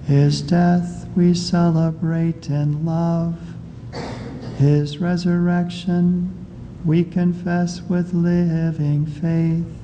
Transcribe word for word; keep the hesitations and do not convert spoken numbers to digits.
His death we celebrate in love. His resurrection we confess with living faith.